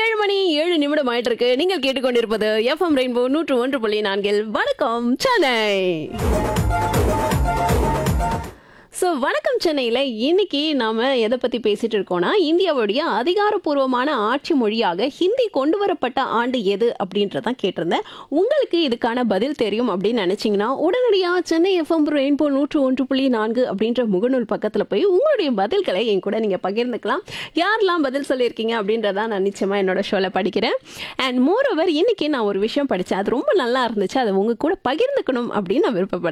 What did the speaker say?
7 மணி 7 நிமிடம் ஆயிட்டு இருக்கு. நீங்கள் கேட்டுக்கொண்டிருப்பது எஃப்எம் ரெயின்போ 101.4 வணக்கம் சென்னை. வணக்கம் சென்னையில் இன்னைக்கு நாம எதை பத்தி பேசிட்டு இருக்கோம்னா, இந்தியாவுடைய அதிகாரப்பூர்வமான ஆட்சி மொழியாக ஹிந்தி கொண்டு வரப்பட்ட ஆண்டு எது அப்படின்றதான் கேட்டிருந்தேன். உங்களுக்கு இதுக்கான பதில் தெரியும் அப்படின்னு நினைச்சீங்கன்னா உடனடியாக சென்னை எஃப்எம் ரெயின்போ 101.4 அப்படின்ற முகநூல் பக்கத்துல போய் உங்களுடைய பதில்களை என் கூட நீங்க பகிர்ந்துக்கலாம். யாரெல்லாம் பதில் சொல்லியிருக்கீங்க அப்படின்றதான் நான் நிச்சயமா என்னோட ஷோல படிக்கிறேன். அண்ட் மோர் ஓவர் இன்னைக்கு நான் ஒரு விஷயம் படித்தேன், அது ரொம்ப நல்லா இருந்துச்சு, அதை உங்க கூட பகிர்ந்துக்கணும் அப்படின்னு நான் விருப்பப்பட்டேன்.